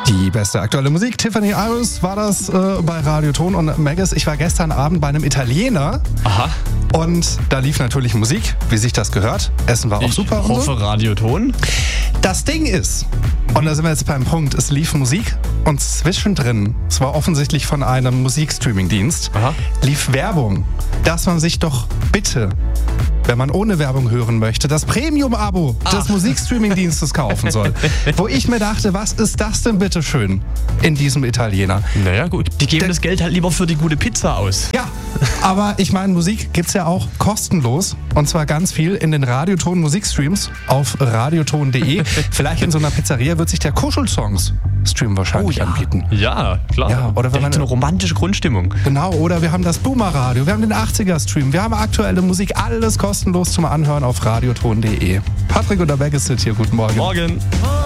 Die beste aktuelle Musik. Tiffany Iris war das bei Radio Ton und Maggis. Ich war gestern Abend bei einem Italiener. Aha. Und da lief natürlich Musik, wie sich das gehört. Essen war auch super. Ich hoffe Radio Ton. Das Ding ist, und da sind wir jetzt beim Punkt, es lief Musik und zwischendrin, es war offensichtlich von einem Musikstreaming-Dienst, lief Werbung, dass man sich doch bitte, wenn man ohne Werbung hören möchte, das Premium-Abo des Musikstreaming-Dienstes kaufen soll. Wo ich mir dachte, was ist das denn bitte schön in diesem Italiener? Naja gut, die geben das Geld halt lieber für die gute Pizza aus. Ja, aber ich meine, Musik gibt's ja auch kostenlos und zwar ganz viel in den Radioton Musikstreams auf radioton.de. Vielleicht in so einer Pizzeria wird sich der Kuschelsongs-Stream wahrscheinlich anbieten. Ja, klar. Ja, oder wenn man so eine romantische Grundstimmung. Genau, oder wir haben das Boomer-Radio, wir haben den 80er-Stream, wir haben aktuelle Musik, alles kostenlos zum Anhören auf radioton.de. Patrick und der Maggis sind hier, guten Morgen. Morgen.